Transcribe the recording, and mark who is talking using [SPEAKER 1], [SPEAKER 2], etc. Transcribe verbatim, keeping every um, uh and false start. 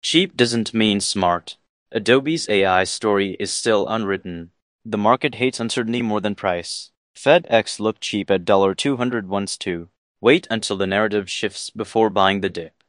[SPEAKER 1] Cheap doesn't mean smart. Adobe's A I story is still unwritten. The market hates uncertainty more than price. FedEx looked cheap at two hundred dollars once too. Wait until the narrative shifts before buying the dip.